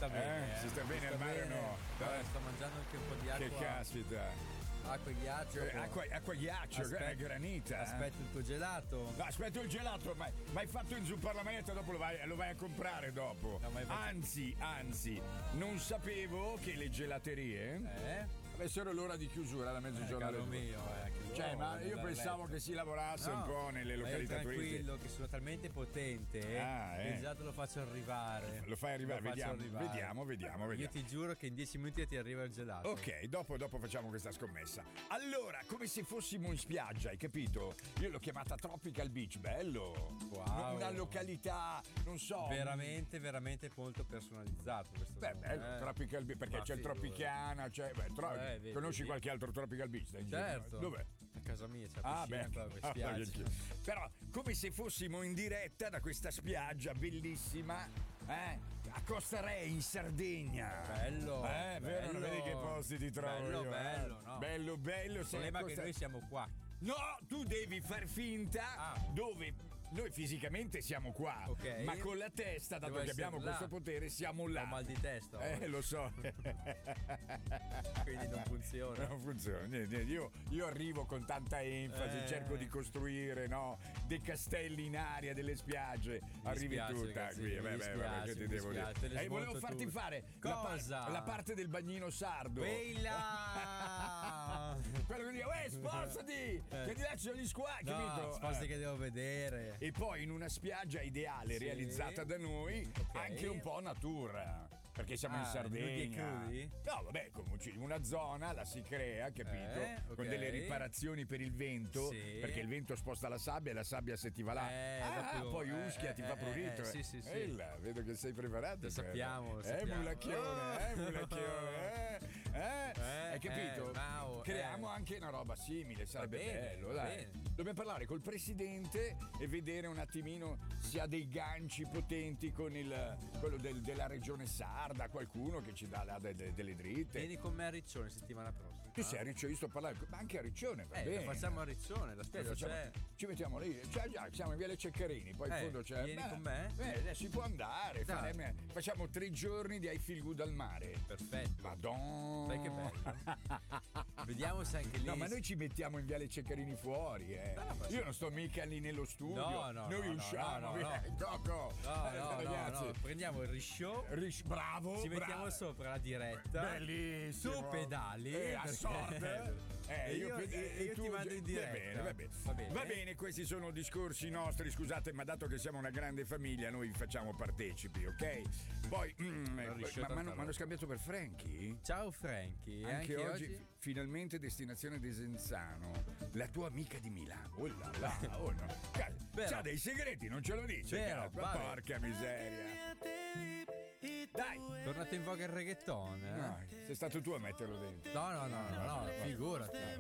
sta bene. Si sta bene al mare o no? Dai, sto mangiando anche un po' di acqua. Che caspita. Acqua e ghiaccio. Acqua ghiaccio, granita. Aspetta il tuo gelato. No, aspetta il gelato, ma hai fatto inzuppare la manetta, dopo lo vai a comprare dopo. No, anzi, non sapevo che le gelaterie avessero l'ora di chiusura da mezzogiorno alle 2. Mio, cioè, ma io pensavo che si lavorasse un po' nelle località turistiche. Tranquillo, che sono talmente potente che il gelato lo faccio arrivare. Lo fai arrivare, vediamo. Io ti giuro che in 10 minuti ti arriva il gelato. Ok, dopo facciamo questa scommessa. Allora, come se fossimo in spiaggia, hai capito? Io l'ho chiamata Tropical Beach, bello. Wow. Una località, non so. Veramente molto personalizzato questo. Beh, bello, Tropical Beach, perché c'è il Tropicana, conosci qualche altro Tropical Beach? Certo. Dov'è? A casa mia c'è la piscina, spiaggia. Però, come se fossimo in diretta da questa spiaggia bellissima, a Costa Re in Sardegna. Bello. Vero, non vedi che posti ti trovo? Bello, no. Bello. Il problema è che noi siamo qua. No, tu devi far finta dove noi fisicamente siamo qua, ma con la testa, dato che abbiamo questo potere, siamo là. Ho mal di testa. Lo so. Quindi non funziona. Non funziona. Niente. Io arrivo con tanta enfasi, cerco di costruire dei castelli in aria, delle spiagge. Arrivi tutta qui. Che ti devo dire? Volevo farti fare la parte del bagnino sardo. Quella! Quello che dice, spostati! Che ti lascio gli squali, capito? Spostati che devo vedere. E poi in una spiaggia ideale realizzata da noi, anche un po' natura. Perché siamo in Sardegna. Crudi? No, vabbè, comunque una zona la si crea, capito? Con delle riparazioni per il vento, perché il vento sposta la sabbia e la sabbia se ti va là. Poi uschia, ti fa prurito. Sì. Vedo che sei preparato. Lo sappiamo. Mulacchione. Hai capito? Creiamo anche una roba simile, sarebbe bello, dai. Dobbiamo parlare col presidente e vedere un attimino se ha dei ganci potenti con quello della regione sarda, qualcuno che ci dà delle dritte. Vieni con me a Riccione settimana prossima. Tu sei a Riccione, io sto parlando, ma anche a Riccione, va bene. Lo facciamo a Riccione, la spiaggia c'è. Ci mettiamo lì, già, siamo in Viale Ceccarini, poi in fondo c'è. Vieni con me? Si può andare, facciamo 3 giorni di I Feel Good al mare. Perfetto. Madonna. Sai che bello. Vediamo se anche lì. No, ma noi ci mettiamo in Viale Ceccarini fuori, Io non sto mica lì nello studio. No, noi usciamo. Coco. Ragazzi. No. Prendiamo il risciò. Bravo. Ci mettiamo sopra la diretta. Bellissimo. Tu pedali. A sorte. Io ti mando in diretta. Va bene, questi sono discorsi nostri, scusate, ma dato che siamo una grande famiglia, noi vi facciamo partecipi, ok? Poi, ma hanno scambiato per Frankie? Ciao Frankie. Anche oggi finalmente destinazione Desenzano, la tua amica di Milano. Oh là là, oh no. C'ha dei segreti, non ce lo dice? Porca miseria. Dai, tornato in voga il reggaeton. No, sei stato tu a metterlo dentro. No, figurati.